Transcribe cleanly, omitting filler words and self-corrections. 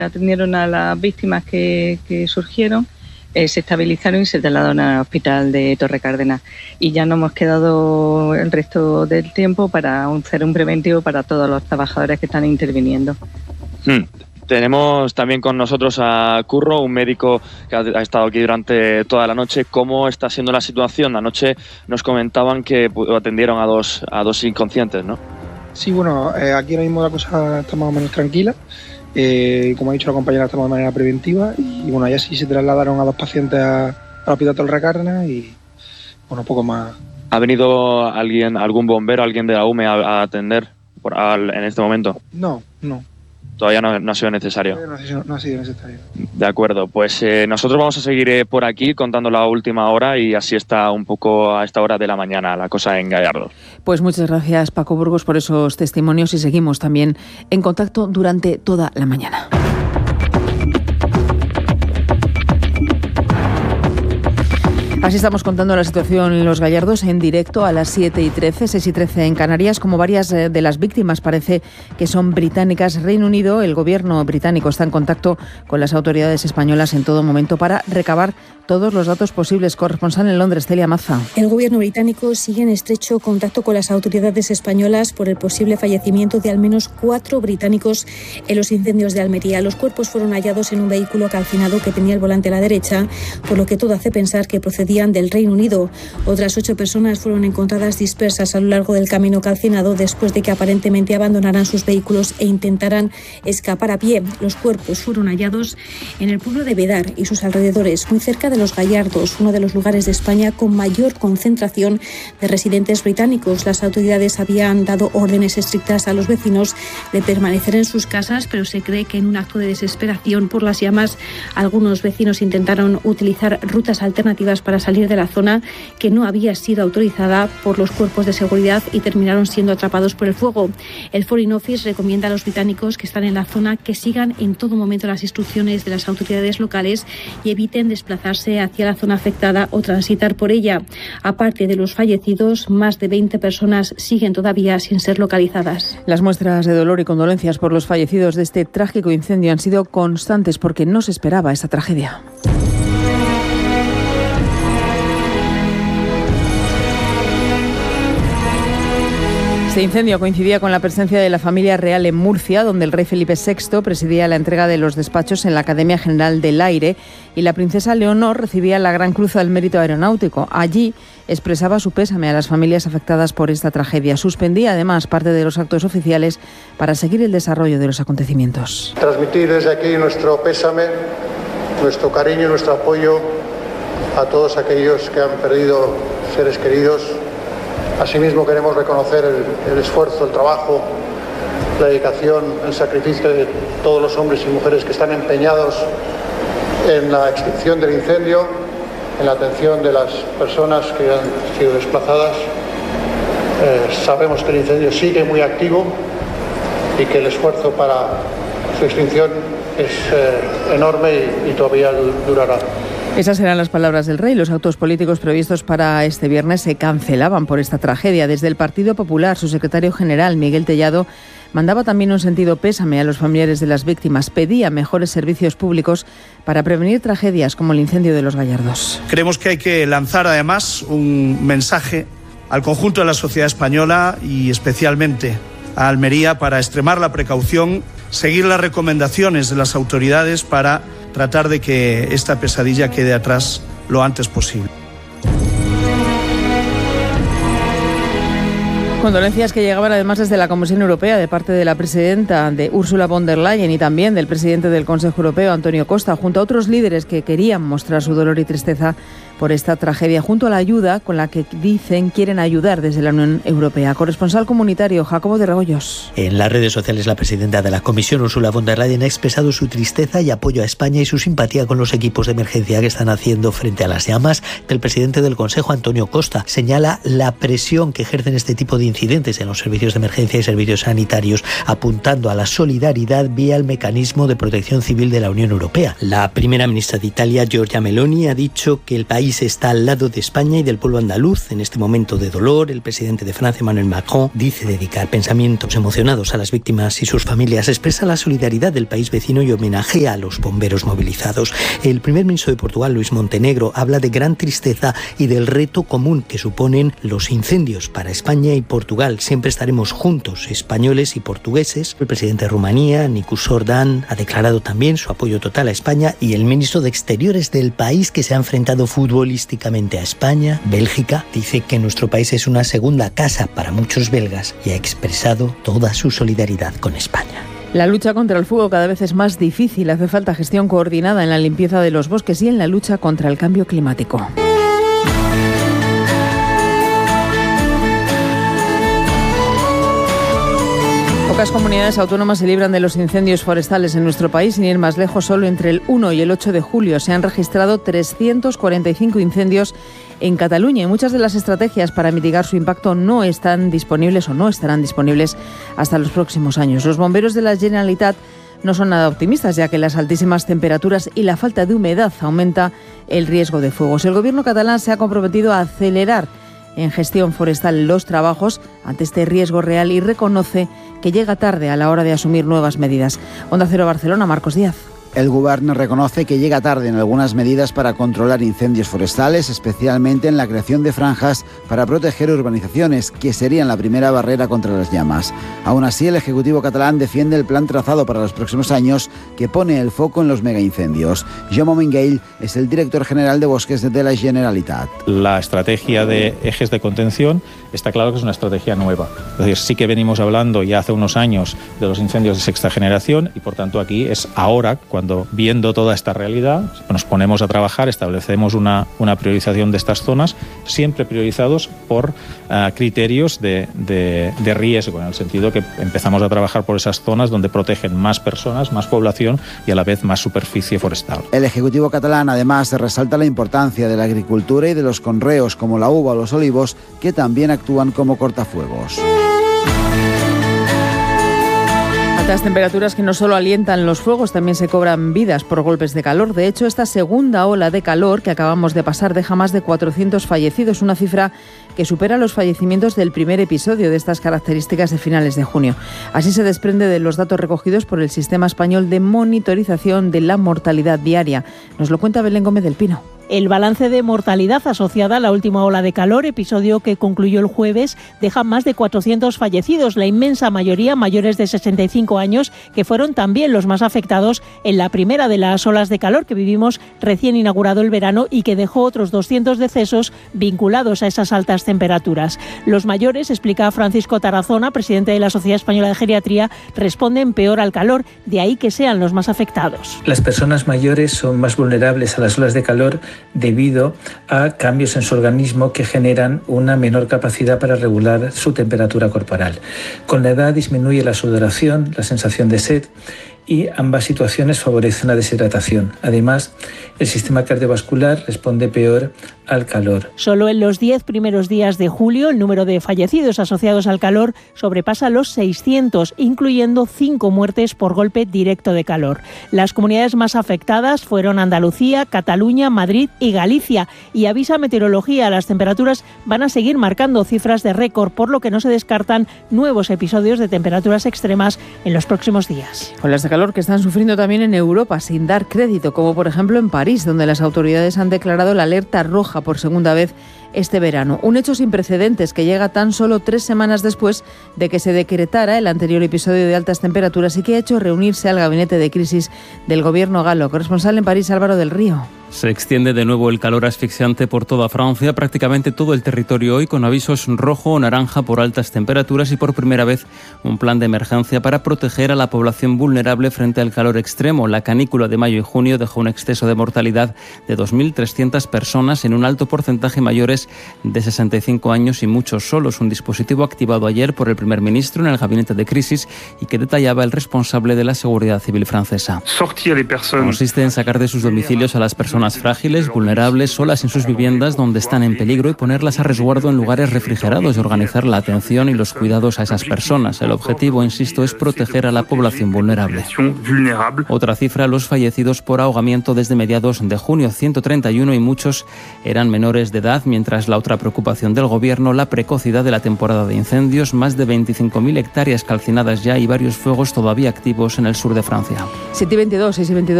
Atendieron a las víctimas que surgieron, se estabilizaron y se trasladaron al hospital de Torre Cárdenas. Y ya nos hemos quedado el resto del tiempo para hacer un preventivo para todos los trabajadores que están interviniendo. Tenemos también con nosotros a Curro, un médico que ha estado aquí durante toda la noche. ¿Cómo está siendo la situación? Anoche nos comentaban que atendieron a dos inconscientes, ¿no? Sí, bueno, aquí ahora mismo la cosa está más o menos tranquila. Como ha dicho la compañera, estamos de manera preventiva y bueno, ya sí se trasladaron a dos pacientes al hospital Torre Cárdenas y bueno, poco más. ¿Ha venido algún bombero, alguien de la UME a atender en este momento? No. Todavía no ha sido necesario. No ha sido necesario. De acuerdo, pues nosotros vamos a seguir por aquí contando la última hora y así está un poco a esta hora de la mañana la cosa en Gallardo. Pues muchas gracias, Paco Burgos, por esos testimonios y seguimos también en contacto durante toda la mañana. Así estamos contando la situación en Los Gallardos en directo a las 7:13, 6:13 en Canarias. Como varias de las víctimas parece que son británicas, Reino Unido, el gobierno británico está en contacto con las autoridades españolas en todo momento para recabar todos los datos posibles. Corresponsal en Londres, Celia Maza. El gobierno británico sigue en estrecho contacto con las autoridades españolas por el posible fallecimiento de al menos 4 británicos en los incendios de Almería. Los cuerpos fueron hallados en un vehículo calcinado que tenía el volante a la derecha, por lo que todo hace pensar que procedían del Reino Unido. Otras 8 personas fueron encontradas dispersas a lo largo del camino calcinado después de que aparentemente abandonaran sus vehículos e intentaran escapar a pie. Los cuerpos fueron hallados en el pueblo de Bedar y sus alrededores, muy cerca de Los Gallardos, uno de los lugares de España con mayor concentración de residentes británicos. Las autoridades habían dado órdenes estrictas a los vecinos de permanecer en sus casas, pero se cree que en un acto de desesperación por las llamas, algunos vecinos intentaron utilizar rutas alternativas para salir de la zona que no había sido autorizada por los cuerpos de seguridad y terminaron siendo atrapados por el fuego. El Foreign Office recomienda a los británicos que están en la zona que sigan en todo momento las instrucciones de las autoridades locales y eviten desplazarse hacia la zona afectada o transitar por ella. Aparte de los fallecidos, más de 20 personas siguen todavía sin ser localizadas. Las muestras de dolor y condolencias por los fallecidos de este trágico incendio han sido constantes porque no se esperaba esta tragedia. Este incendio coincidía con la presencia de la familia real en Murcia, donde el rey Felipe VI presidía la entrega de los despachos en la Academia General del Aire y la princesa Leonor recibía la Gran Cruz al Mérito Aeronáutico. Allí expresaba su pésame a las familias afectadas por esta tragedia. Suspendía además parte de los actos oficiales para seguir el desarrollo de los acontecimientos. Transmitir desde aquí nuestro pésame, nuestro cariño y nuestro apoyo a todos aquellos que han perdido seres queridos. Asimismo queremos reconocer el esfuerzo, el trabajo, la dedicación, el sacrificio de todos los hombres y mujeres que están empeñados en la extinción del incendio, en la atención de las personas que han sido desplazadas. Sabemos que el incendio sigue muy activo y que el esfuerzo para su extinción es enorme y todavía durará. Esas eran las palabras del rey. Los actos políticos previstos para este viernes se cancelaban por esta tragedia. Desde el Partido Popular, su secretario general, Miguel Tellado, mandaba también un sentido pésame a los familiares de las víctimas. Pedía mejores servicios públicos para prevenir tragedias como el incendio de Los Gallardos. Creemos que hay que lanzar además un mensaje al conjunto de la sociedad española y especialmente a Almería para extremar la precaución, seguir las recomendaciones de las autoridades para tratar de que esta pesadilla quede atrás lo antes posible. Condolencias que llegaban además desde la Comisión Europea de parte de la presidenta de Ursula von der Leyen y también del presidente del Consejo Europeo, Antonio Costa, junto a otros líderes que querían mostrar su dolor y tristeza por esta tragedia, junto a la ayuda con la que dicen quieren ayudar desde la Unión Europea. Corresponsal comunitario, Jacobo de Regoyos. En las redes sociales, la presidenta de la Comisión, Ursula von der Leyen, ha expresado su tristeza y apoyo a España y su simpatía con los equipos de emergencia que están haciendo frente a las llamas. El presidente del Consejo, Antonio Costa, señala la presión que ejercen este tipo de incidentes en los servicios de emergencia y servicios sanitarios, apuntando a la solidaridad vía el mecanismo de protección civil de la Unión Europea. La primera ministra de Italia, Giorgia Meloni, ha dicho que el país país está al lado de España y del pueblo andaluz. En este momento de dolor, el presidente de Francia, Emmanuel Macron, dice dedicar pensamientos emocionados a las víctimas y sus familias. Expresa la solidaridad del país vecino y homenajea a los bomberos movilizados. El primer ministro de Portugal, Luís Montenegro, habla de gran tristeza y del reto común que suponen los incendios para España y Portugal. Siempre estaremos juntos, españoles y portugueses. El presidente de Rumanía, Nicus Orban, ha declarado también su apoyo total a España, y el ministro de Exteriores del país que se ha enfrentado futbolísticamente a España, Bélgica, dice que nuestro país es una segunda casa para muchos belgas y ha expresado toda su solidaridad con España. La lucha contra el fuego cada vez es más difícil. Hace falta gestión coordinada en la limpieza de los bosques y en la lucha contra el cambio climático. Pocas comunidades autónomas se libran de los incendios forestales en nuestro país. Sin ir más lejos, solo entre el 1 y el 8 de julio se han registrado 345 incendios en Cataluña, y muchas de las estrategias para mitigar su impacto no están disponibles o no estarán disponibles hasta los próximos años. Los bomberos de la Generalitat no son nada optimistas, ya que las altísimas temperaturas y la falta de humedad aumenta el riesgo de fuegos. El gobierno catalán se ha comprometido a acelerar en gestión forestal los trabajos ante este riesgo real y reconoce que llega tarde a la hora de asumir nuevas medidas. Onda Cero Barcelona, Marcos Díaz. El Gobierno reconoce que llega tarde en algunas medidas para controlar incendios forestales, especialmente en la creación de franjas para proteger urbanizaciones, que serían la primera barrera contra las llamas. Aún así, el Ejecutivo catalán defiende el plan trazado para los próximos años, que pone el foco en los megaincendios. Jaume Minguell es el director general de Bosques de la Generalitat. La estrategia de ejes de contención está claro que es una estrategia nueva. Es decir, sí que venimos hablando ya hace unos años de los incendios de sexta generación, y por tanto aquí es ahora cuando, viendo toda esta realidad, nos ponemos a trabajar, establecemos una priorización de estas zonas, siempre priorizados por criterios de riesgo, en el sentido que empezamos a trabajar por esas zonas donde protegen más personas, más población y a la vez más superficie forestal. El Ejecutivo catalán además resalta la importancia de la agricultura y de los conreos como la uva o los olivos, que también actúan como cortafuegos. Altas temperaturas que no solo alientan los fuegos, también se cobran vidas por golpes de calor. De hecho, esta segunda ola de calor que acabamos de pasar deja más de 400 fallecidos, una cifra que supera los fallecimientos del primer episodio de estas características de finales de junio. Así se desprende de los datos recogidos por el Sistema Español de Monitorización de la Mortalidad Diaria. Nos lo cuenta Belén Gómez del Pino. El balance de mortalidad asociada a la última ola de calor, episodio que concluyó el jueves, deja más de 400 fallecidos, la inmensa mayoría mayores de 65 años, que fueron también los más afectados en la primera de las olas de calor que vivimos recién inaugurado el verano y que dejó otros 200 decesos vinculados a esas altas temperaturas. Los mayores, explica Francisco Tarazona, presidente de la Sociedad Española de Geriatría, responden peor al calor, de ahí que sean los más afectados. Las personas mayores son más vulnerables a las olas de calor debido a cambios en su organismo que generan una menor capacidad para regular su temperatura corporal. Con la edad disminuye la sudoración, la sensación de sed, y ambas situaciones favorecen la deshidratación. Además, el sistema cardiovascular responde peor al calor. Solo en los 10 primeros días de julio, el número de fallecidos asociados al calor sobrepasa los 600, incluyendo 5 muertes por golpe directo de calor. Las comunidades más afectadas fueron Andalucía, Cataluña, Madrid y Galicia. Y avisa Meteorología, las temperaturas van a seguir marcando cifras de récord, por lo que no se descartan nuevos episodios de temperaturas extremas en los próximos días. Olas de calor que están sufriendo también en Europa sin dar crédito, como por ejemplo en París, donde las autoridades han declarado la alerta roja por segunda vez este verano. Un hecho sin precedentes que llega tan solo 3 semanas después de que se decretara el anterior episodio de altas temperaturas y que ha hecho reunirse al gabinete de crisis del gobierno galo. Corresponsal en París, Álvaro del Río. Se extiende de nuevo el calor asfixiante por toda Francia, prácticamente todo el territorio hoy con avisos rojo o naranja por altas temperaturas y por primera vez un plan de emergencia para proteger a la población vulnerable frente al calor extremo. La canícula de mayo y junio dejó un exceso de mortalidad de 2.300 personas, en un alto porcentaje mayores de 65 años y muchos solos. Un dispositivo activado ayer por el primer ministro en el gabinete de crisis y que detallaba el responsable de la seguridad civil francesa. Consiste en sacar de sus domicilios a las personas personas frágiles, vulnerables, solas en sus viviendas donde están en peligro y ponerlas a resguardo en lugares refrigerados y organizar la atención y los cuidados a esas personas. El objetivo, insisto, es proteger a la población vulnerable. Otra cifra, los fallecidos por ahogamiento desde mediados de junio, 131, y muchos eran menores de edad, mientras la otra preocupación del Gobierno, la precocidad de la temporada de incendios, más de 25.000 hectáreas calcinadas ya y varios fuegos todavía activos en el sur de Francia. 7:22, 6:22.